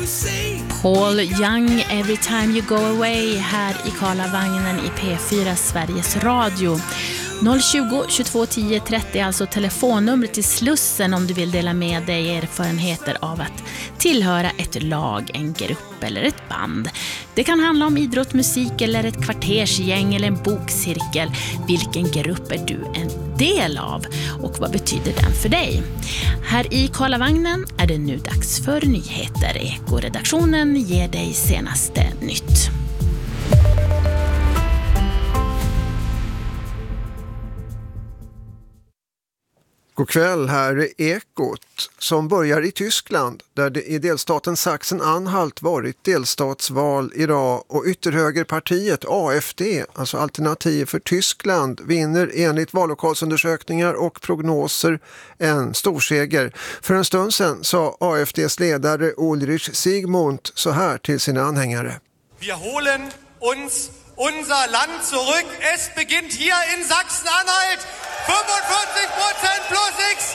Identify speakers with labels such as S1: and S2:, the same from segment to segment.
S1: Paul Young, Every Time You Go Away, här i Karlavagnen i P4 Sveriges Radio. 020 22 10 30, alltså telefonnummer till Slussen om du vill dela med dig erfarenheter av att tillhöra ett lag, en grupp eller ett band. Det kan handla om idrott, musik eller ett kvartersgäng eller en bokcirkel. Vilken grupp är du en del av och vad betyder den för dig? Här i Karlavagnen är det nu dags för nyheter. Ekoredaktionen ger dig senaste nytt.
S2: God kväll, här är Ekot som börjar i Tyskland där det i delstaten Sachsen-Anhalt varit delstatsval idag och ytterhögerpartiet AfD, alltså Alternativ för Tyskland, vinner enligt vallokalsundersökningar och prognoser en storseger. För en stund sedan sa AfDs ledare Ulrich Siegmund så här till sina anhängare.
S3: Vi holen uns unser Land zurück. Es beginnt hier in Sachsen-Anhalt. 45% plus X.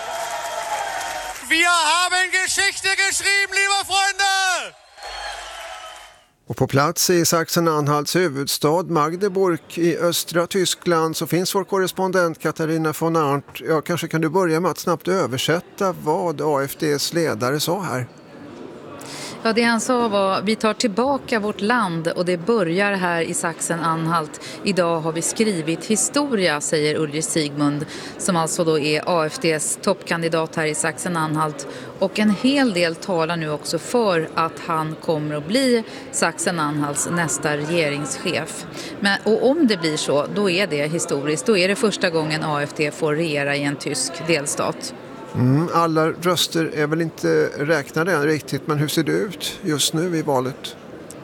S3: Wir haben Geschichte geschrieben, liebe Freunde!
S2: Och på plats i Sachsen-Anhalts huvudstad Magdeburg i östra Tyskland så finns vår korrespondent Katarina von Arndt. Ja, kanske kan du börja med att snabbt översätta vad AfDs ledare sa här.
S4: Ja, det han sa var: vi tar tillbaka vårt land och det börjar här i Sachsen-Anhalt. Idag har vi skrivit historia, säger Ulrich Siegmund, som alltså då är AfDs toppkandidat här i Sachsen-Anhalt. Och en hel del talar nu också för att han kommer att bli Sachsen-Anhalts nästa regeringschef. Och om det blir så, då är det historiskt. Då är det första gången AfD får regera i en tysk delstat.
S2: Alla röster är väl inte räknade än riktigt, men hur ser det ut just nu i valet?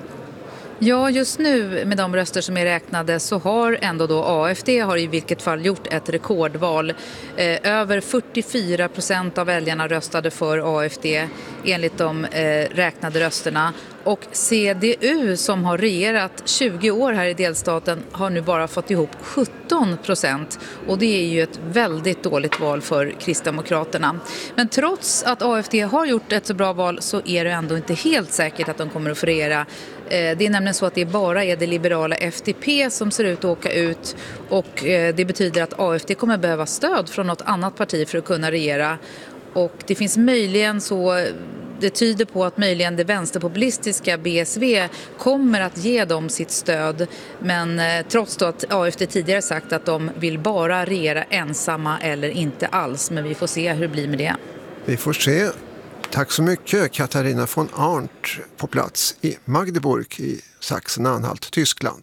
S4: Ja, just nu med de röster som är räknade så har ändå då AfD har i vilket fall gjort ett rekordval. Över 44% av väljarna röstade för AfD enligt de räknade rösterna. Och CDU som har regerat 20 år här i delstaten har nu bara fått ihop 17%. Och det är ju ett väldigt dåligt val för Kristdemokraterna. Men trots att AfD har gjort ett så bra val så är det ändå inte helt säkert att de kommer att få regera. Det är nämligen så att det bara är det liberala FDP som ser ut att åka ut och det betyder att AfD kommer behöva stöd från något annat parti för att kunna regera. Och det finns möjligen så, det tyder på att möjligen det vänsterpopulistiska BSV kommer att ge dem sitt stöd. Men trots då att AfD tidigare sagt att de vill bara regera ensamma eller inte alls. Men vi får se hur det blir med det.
S2: Vi får se. Tack så mycket Katarina von Arndt på plats i Magdeburg i Sachsen-Anhalt, Tyskland.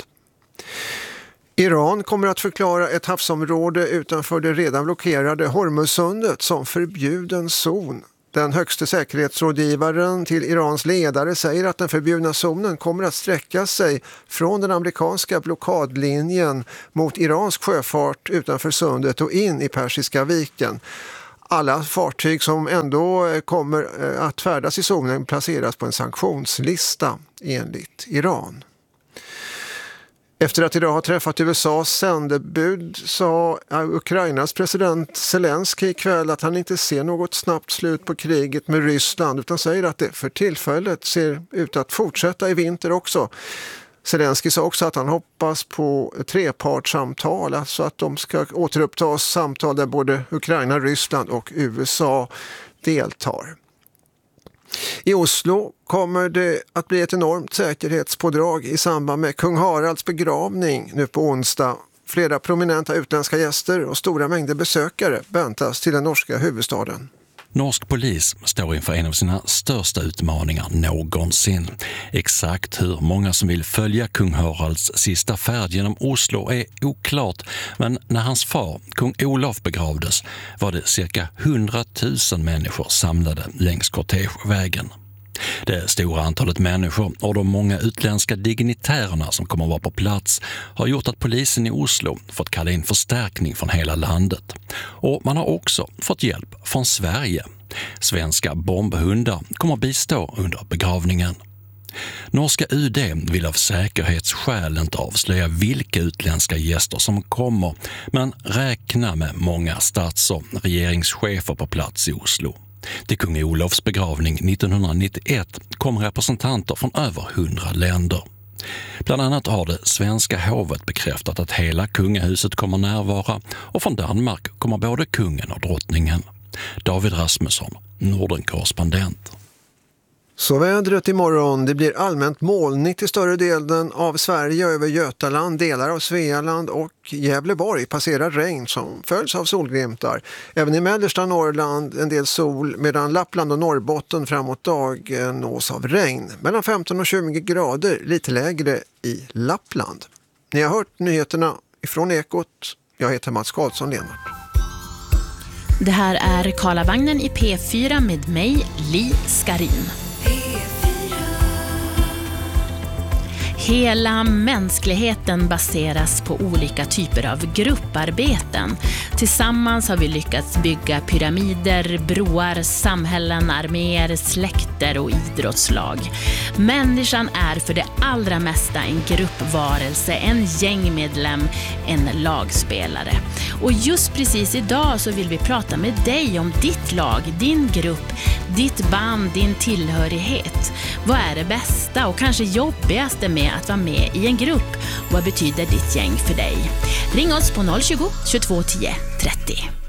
S2: Iran kommer att förklara ett havsområde utanför det redan blockerade Hormuzsundet som förbjuden zon. Den högste säkerhetsrådgivaren till Irans ledare säger att den förbjudna zonen kommer att sträcka sig från den amerikanska blockadlinjen mot iransk sjöfart utanför sundet och in i Persiska viken. Alla fartyg som ändå kommer att färdas i zonen placeras på en sanktionslista enligt Iran. Efter att idag ha träffat USAs sändebud sa Ukrainas president Zelensky ikväll att han inte ser något snabbt slut på kriget med Ryssland utan säger att det för tillfället ser ut att fortsätta i vinter också. Zelensky sa också att han hoppas på trepartssamtal, alltså att de ska återupptas samtal där både Ukraina, Ryssland och USA deltar. I Oslo kommer det att bli ett enormt säkerhetspådrag i samband med kung Haralds begravning nu på onsdag. Flera prominenta utländska gäster och stora mängder besökare väntas till den norska huvudstaden.
S5: Norsk polis står inför en av sina största utmaningar någonsin. Exakt hur många som vill följa kung Haralds sista färd genom Oslo är oklart, men när hans far, kung Olof, begravdes var det cirka 100 000 människor samlade längs kortegevägen. Det stora antalet människor och de många utländska dignitärerna som kommer att vara på plats har gjort att polisen i Oslo fått kalla in förstärkning från hela landet. Och man har också fått hjälp från Sverige. Svenska bombhundar kommer att bistå under begravningen. Norska UD vill av säkerhetsskäl inte avslöja vilka utländska gäster som kommer, men räknar med många stats- och regeringschefer på plats i Oslo. Till kung Olofs begravning 1991 kom kom representanter från över 100 länder. Bland annat har det svenska hovet bekräftat att hela kungahuset kommer närvara, och från Danmark kommer både kungen och drottningen. David Rasmusson, Norden-korrespondent.
S2: Så vädret imorgon, det blir allmänt molnigt i större delen av Sverige, över Götaland, delar av Svealand och Gävleborg passerar regn som följs av solglimtar. Även i mellersta Norrland en del sol, medan Lappland och Norrbotten framåt dagen nås av regn. Mellan 15 och 20 grader, lite lägre i Lappland. Ni har hört nyheterna ifrån Ekot. Jag heter Mats Karlsson-Lenart.
S1: Det här är Karlavagnen i P4 med mig, Li Skarin. Hela mänskligheten baseras på olika typer av grupparbeten. Tillsammans har vi lyckats bygga pyramider, broar, samhällen, arméer, släkter och idrottslag. Människan är för det allra mesta en gruppvarelse, en gängmedlem, en lagspelare. Och just precis idag så vill vi prata med dig om ditt lag, din grupp, ditt band, din tillhörighet. Vad är det bästa och kanske jobbigaste med att vara med i en grupp? Vad betyder ditt gäng för dig? Ring oss på 020 22 10 30.